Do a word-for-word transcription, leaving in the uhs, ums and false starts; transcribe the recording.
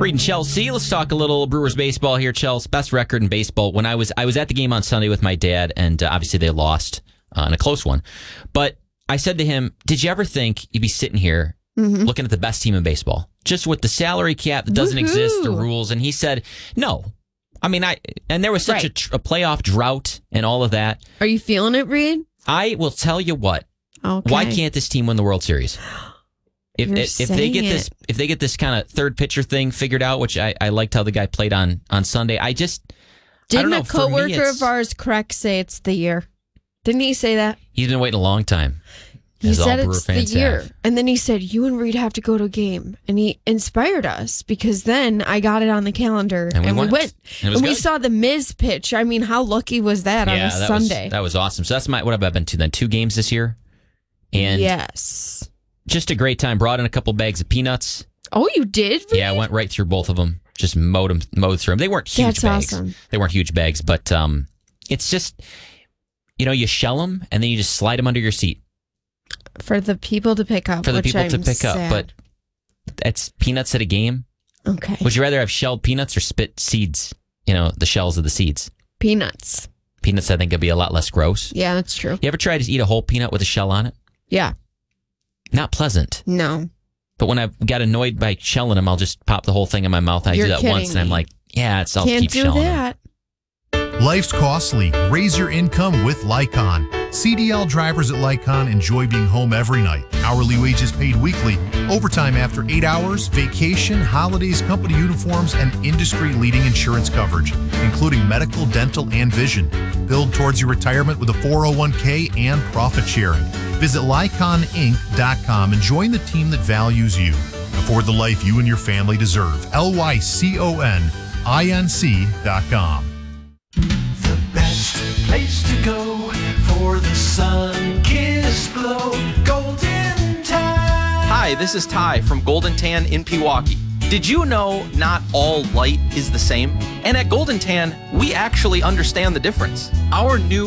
Reading Chelsea. Let's talk a little Brewers baseball here. Chelsea, best record in baseball. When I was I was at the game on Sunday with my dad, and uh, obviously they lost uh, in a close one. But I said to him, "Did you ever think you'd be sitting here mm-hmm. looking at the best team in baseball, just with the salary cap that doesn't Woohoo! exist, the rules?" And he said, "No." I mean, I and there was such right. a, a playoff drought and all of that. Are you feeling it, Reed? I will tell you what. Okay. Why can't this team win the World Series? If You're if, if they get it. this if they get this kind of third pitcher thing figured out, which I, I liked how the guy played on, on Sunday, I just didn't I don't know, a coworker of ours correct say it's the year? Didn't he say that? He's been waiting a long time. He said all it's the year, have. and then he said you and Reed have to go to a game, and he inspired us because then I got it on the calendar and we and went. We went and, and we saw the Miz pitch. I mean, how lucky was that yeah, on a that Sunday? Was, that was awesome. So that's my what have I been to then? Two games this year, and yes. Just a great time. Brought in a couple bags of peanuts. Oh, you did? Reed? Yeah, I went right through both of them. Just mowed them, mowed through them. They weren't huge That's bags. Awesome. They weren't huge bags, but um, it's just, you know, you shell them and then you just slide them under your seat for the people to pick up. For the which people I'm to pick sad. up, but that's peanuts at a game. Okay. Would you rather have shelled peanuts or spit seeds? You know, the shells of the seeds. Peanuts. Peanuts, I think, would be a lot less gross. Yeah, that's true. You ever try to eat a whole peanut with a shell on it? Yeah. Not pleasant. No. But when I got annoyed by shelling them, I'll just pop the whole thing in my mouth. I You're do that once, me. and I'm like, yeah, it's I'll Can't keep do shelling that. them. Life's costly. Raise your income with Lycon. C D L drivers at Lycon enjoy being home every night. Hourly wages paid weekly, overtime after eight hours, vacation, holidays, company uniforms, and industry-leading insurance coverage, including medical, dental, and vision. Build towards your retirement with a four oh one k and profit sharing. Visit Lycon Inc dot com and join the team that values you. Afford the life you and your family deserve. L Y C O N I N C dot com. The best place to go for the sun-kissed glow. Golden Tan. Hi, this is Ty from Golden Tan in Pewaukee. Did you know not all light is the same? And at Golden Tan, we actually understand the difference. Our new